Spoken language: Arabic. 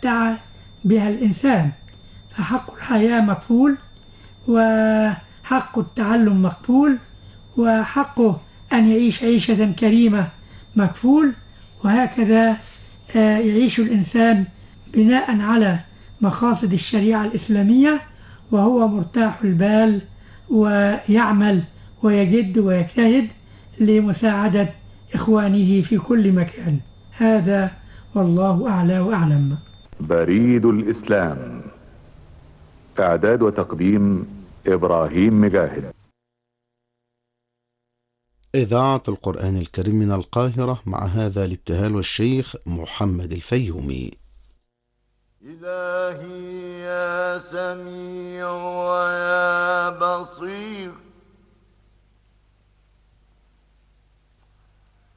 يتمتع بها الإنسان، فحق الحياة مكفول، وحق التعلم مكفول، وحقه أن يعيش عيشة كريمة مكفول، وهكذا يعيش الإنسان بناء على مقاصد الشريعة الإسلامية وهو مرتاح البال، ويعمل ويجد ويجتهد لمساعدة إخوانه في كل مكان. هذا والله أعلى وأعلم. بريد الإسلام، إعداد وتقديم إبراهيم مجاهد. إذاعة القرآن الكريم من القاهرة، مع هذا الابتهال والشيخ محمد الفيومي. إلهي يا سميع ويا بصير